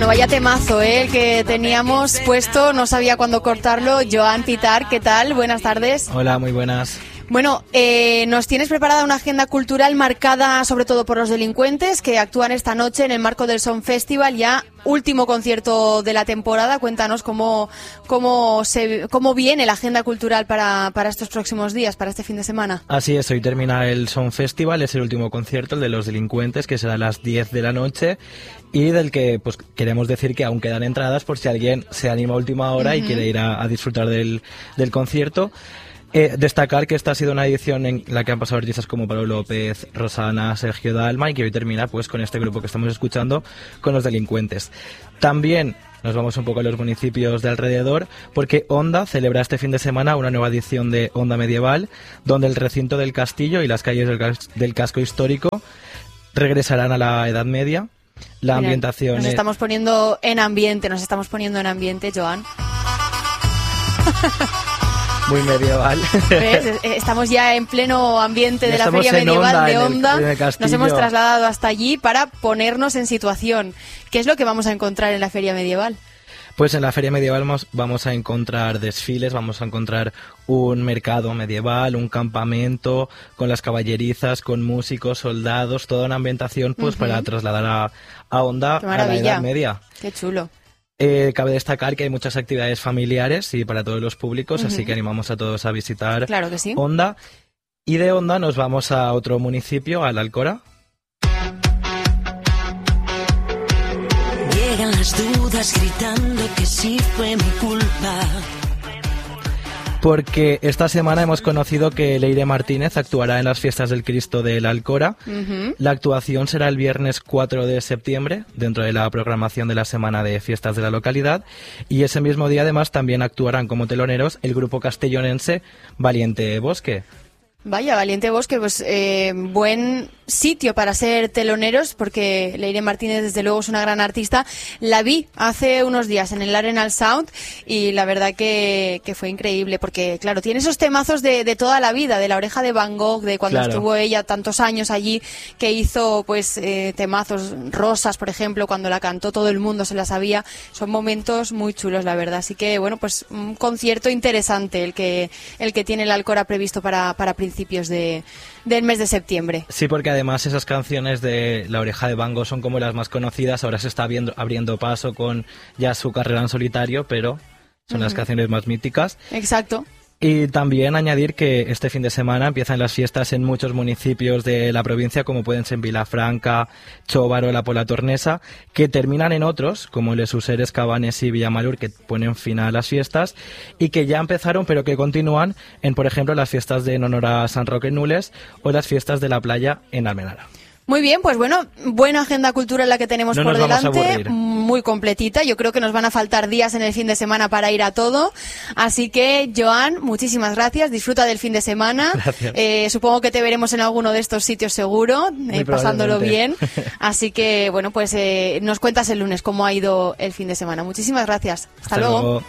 Vaya temazo, el que teníamos puesto, no sabía cuándo cortarlo. Joan Pitar, ¿qué tal? Buenas tardes. Hola, muy buenas. Bueno, nos tienes preparada una agenda cultural marcada sobre todo por los delincuentes que actúan esta noche en el marco del Sound Festival, ya último concierto de la temporada. Cuéntanos cómo viene la agenda cultural para estos próximos días, para este fin de semana. Así es, hoy termina el Sound Festival, es el último concierto, el de los delincuentes, que será a las 10 de la noche y del que pues queremos decir que aún quedan entradas por si alguien se anima a última hora y quiere ir a disfrutar del concierto. Destacar que esta ha sido una edición en la que han pasado artistas como Pablo López, Rosana, Sergio Dalma y que hoy termina pues con este grupo que estamos escuchando, con los delincuentes. También nos vamos un poco a los municipios de alrededor porque Onda celebra este fin de semana una nueva edición de Onda Medieval, donde el recinto del castillo y las calles del casco histórico regresarán a la Edad Media. La ambientación nos estamos poniendo en ambiente, Joan. Muy medieval. ¿Ves? Estamos ya en pleno ambiente de la Feria Medieval de Onda. Nos hemos trasladado hasta allí para ponernos en situación. ¿Qué es lo que vamos a encontrar en la Feria Medieval? Pues en la Feria Medieval vamos a encontrar desfiles, vamos a encontrar un mercado medieval, un campamento con las caballerizas, con músicos, soldados, toda una ambientación pues para trasladar a Onda a la Edad Media. Qué chulo. Cabe destacar que hay muchas actividades familiares y para todos los públicos, así que animamos a todos a visitar Onda. Y de Onda nos vamos a otro municipio, al Alcora. Llegan las dudas gritando que sí fue mi culpa. Porque esta semana hemos conocido que Leire Martínez actuará en las fiestas del Cristo del Alcora. La actuación será el viernes 4 de septiembre, dentro de la programación de la semana de fiestas de la localidad. Y ese mismo día, además, también actuarán como teloneros el grupo castellonense Valiente Bosque. Vaya, Valiente Bosque, pues buen sitio para ser teloneros, porque Leire Martínez desde luego es una gran artista. La vi hace unos días en el Arenal Sound y la verdad que fue increíble, porque claro, tiene esos temazos de toda la vida, de La Oreja de Van Gogh, de cuando estuvo ella tantos años allí, que hizo pues temazos, Rosas por ejemplo, cuando la cantó todo el mundo se la sabía. Son momentos muy chulos, la verdad. Así que bueno, pues un concierto interesante el que tiene el Alcora previsto para principios del mes de septiembre. Sí, porque además esas canciones de La Oreja de Van Gogh son como las más conocidas. Ahora se está abriendo paso con ya su carrera en solitario, pero son las canciones más míticas. Exacto. Y también añadir que este fin de semana empiezan las fiestas en muchos municipios de la provincia, como pueden ser Vilafranca, Chóvaro, La Pola Tornesa, que terminan en otros, como Les Useres, Cabanes y Villamalur, que ponen fin a las fiestas, y que ya empezaron, pero que continúan en, por ejemplo, las fiestas en honor a San Roque en Nules o las fiestas de la playa en Almenara. Muy bien, pues bueno, buena agenda cultural la que tenemos por delante, muy completita. Yo creo que nos van a faltar días en el fin de semana para ir a todo. Así que, Joan, muchísimas gracias. Disfruta del fin de semana. Gracias. Supongo que te veremos en alguno de estos sitios seguro, pasándolo bien. Así que, bueno, pues nos cuentas el lunes cómo ha ido el fin de semana. Muchísimas gracias. Hasta luego.